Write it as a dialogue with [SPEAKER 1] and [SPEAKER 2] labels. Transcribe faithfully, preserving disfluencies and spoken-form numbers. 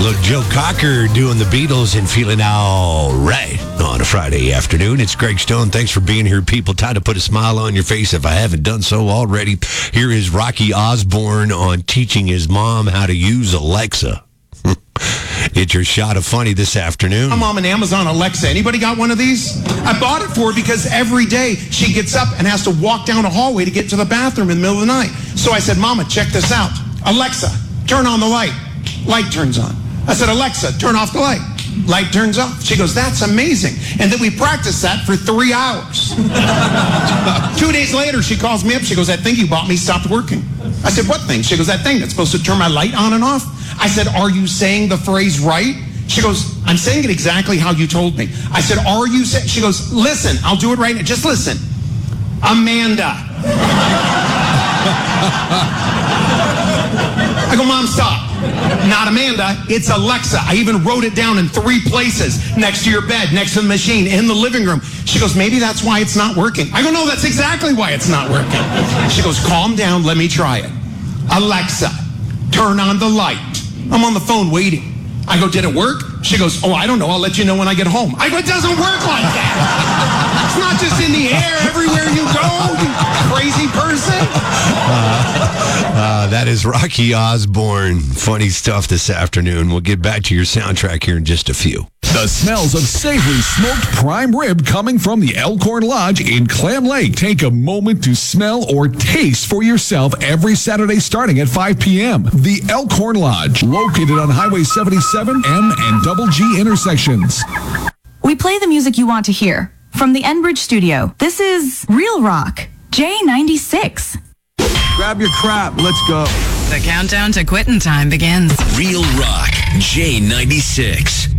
[SPEAKER 1] Look, Joe Cocker doing the Beatles and feeling all right on a Friday afternoon. It's Greg Stone. Thanks for being here, people. Time to put a smile on your face if I haven't done so already. Here is Rocky Osborne on teaching his mom how to use Alexa. It's your shot of funny this afternoon.
[SPEAKER 2] My mom, an Amazon Alexa. Anybody got one of these? I bought it for her because every day she gets up and has to walk down a hallway to get to the bathroom in the middle of the night. So I said, Mama, check this out. Alexa, turn on the light. Light turns on. I said, Alexa, turn off the light. Light turns off. She goes, that's amazing. And then we practiced that for three hours. Two days later, she calls me up. She goes, that thing you bought me stopped working. I said, what thing? She goes, that thing that's supposed to turn my light on and off. I said, are you saying the phrase right? She goes, I'm saying it exactly how you told me. I said, are you saying? She goes, listen, I'll do it right now. Just listen. Amanda. I go, Mom, stop. Not Amanda, it's Alexa. I even wrote it down in three places, next to your bed, next to the machine, in the living room. She goes, maybe that's why it's not working. I go, no, that's exactly why it's not working. She goes, calm down, let me try it. Alexa, turn on the light. I'm on the phone waiting. I go, did it work? She goes, oh, I don't know. I'll let you know when I get home. I go, it doesn't work like that. It's not just in the air everywhere you go, you crazy person.
[SPEAKER 1] Uh, uh, that is Rocky Osborne. Funny stuff this afternoon. We'll get back to your soundtrack here in just a few.
[SPEAKER 3] The smells of savory smoked prime rib coming from the Elkhorn Lodge in Clam Lake. Take a moment to smell or taste for yourself every Saturday starting at five p.m. The Elkhorn Lodge, located on Highway seventy-seven, M and Double G intersections.
[SPEAKER 4] We play the music you want to hear. From the Enbridge studio, this is Real Rock, J ninety-six.
[SPEAKER 5] Grab your crap, let's go.
[SPEAKER 6] The countdown to quitting time begins.
[SPEAKER 7] Real Rock, J ninety-six.